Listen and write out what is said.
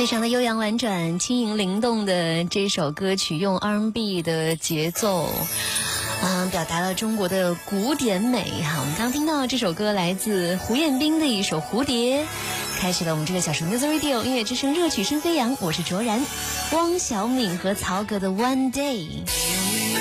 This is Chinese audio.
非常的悠扬婉转、轻盈灵动的这首歌曲，用 R&B 的节奏，表达了中国的古典美哈。我们刚听到这首歌来自胡彦斌的一首《蝴蝶》，开始了我们这个小时 Music Radio 音乐之声热曲声飞扬，我是卓然，汪小敏和曹格的 One Day。